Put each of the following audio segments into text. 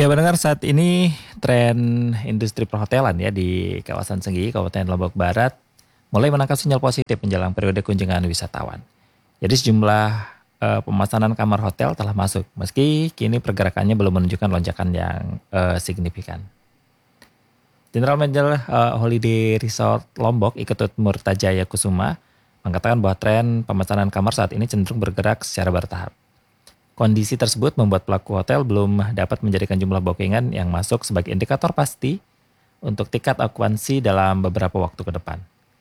Ya mendengar saat ini tren industri perhotelan ya di kawasan Senggigi, Kabupaten Lombok Barat mulai menangkap sinyal positif menjelang periode kunjungan wisatawan. Jadi sejumlah pemesanan kamar hotel telah masuk, meski kini pergerakannya belum menunjukkan lonjakan yang signifikan. General Manager Holiday Resort Lombok Iketut Murtajaya Kusuma mengatakan bahwa tren pemesanan kamar saat ini cenderung bergerak secara bertahap. Kondisi tersebut membuat pelaku hotel belum dapat menjadikan jumlah bookingan yang masuk sebagai indikator pasti untuk tingkat okupansi dalam beberapa waktu ke depan.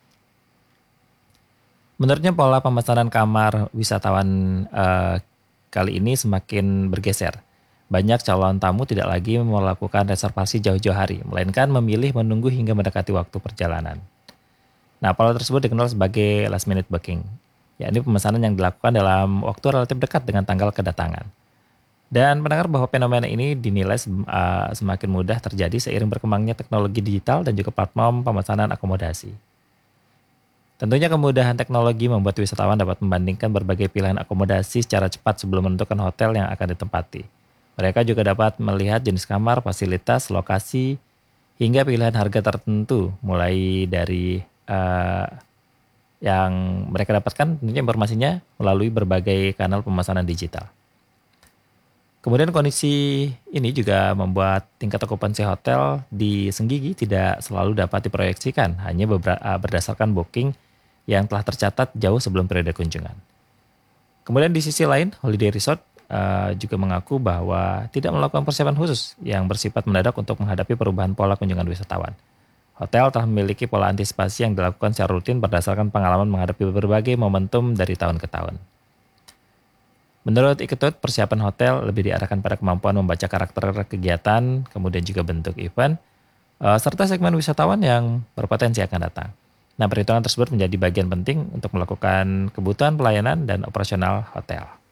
Menurutnya pola pemesanan kamar wisatawan kali ini semakin bergeser. Banyak calon tamu tidak lagi melakukan reservasi jauh-jauh hari, melainkan memilih menunggu hingga mendekati waktu perjalanan. Nah, pola tersebut dikenal sebagai last minute booking, yakni pemesanan yang dilakukan dalam waktu relatif dekat dengan tanggal kedatangan. Dan mendengar bahwa fenomena ini dinilai semakin mudah terjadi seiring berkembangnya teknologi digital dan juga platform pemesanan akomodasi. Tentunya kemudahan teknologi membuat wisatawan dapat membandingkan berbagai pilihan akomodasi secara cepat sebelum menentukan hotel yang akan ditempati. Mereka juga dapat melihat jenis kamar, fasilitas, lokasi, hingga pilihan harga tertentu, mulai dari yang mereka dapatkan tentunya informasinya melalui berbagai kanal pemesanan digital. Kemudian kondisi ini juga membuat tingkat okupansi hotel di Senggigi tidak selalu dapat diproyeksikan, hanya berdasarkan booking yang telah tercatat jauh sebelum periode kunjungan. Kemudian di sisi lain, Holiday Resort juga mengaku bahwa tidak melakukan persiapan khusus yang bersifat mendadak untuk menghadapi perubahan pola kunjungan wisatawan. Hotel telah memiliki pola antisipasi yang dilakukan secara rutin berdasarkan pengalaman menghadapi berbagai momentum dari tahun ke tahun. Menurut Iketut, persiapan hotel lebih diarahkan pada kemampuan membaca karakter kegiatan, kemudian juga bentuk event, serta segmen wisatawan yang berpotensi akan datang. Nah, perhitungan tersebut menjadi bagian penting untuk melakukan kebutuhan pelayanan dan operasional hotel.